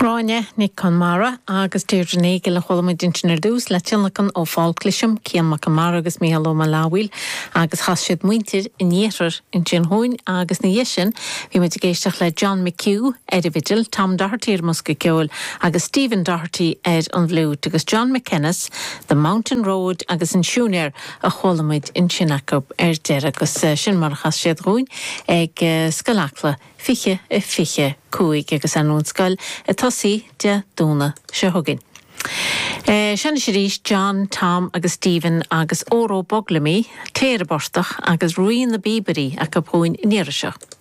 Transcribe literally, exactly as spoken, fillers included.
Gráine Nick Conmara agus Deirdre go le cholamid intinar dús le tilnachan ó fáilclisim cían mac Conmara agus míhalló Malawiil agus chas siad muintir in dhéarar in Ginhóin agus na dhéisin bhí muid géisteach le John McHugh ar a vigil, Tom Doherty ar Musca Ceol agus Stephen Doherty ar an bhlúd agus John McKennis the Mountain Road agus in siúnéir a cholamid in Chinnacob ar deir agus sin mar chas siad rúin ag scalachla fiche e fiche cúig agus anún scail a tosaí de dúna se hugin. Eh, Sena sé rís John, Tom agus Stephen agus Óró Boglamy, Cléire Borstach agus Ruin na Bíberí a capóin in Irisio.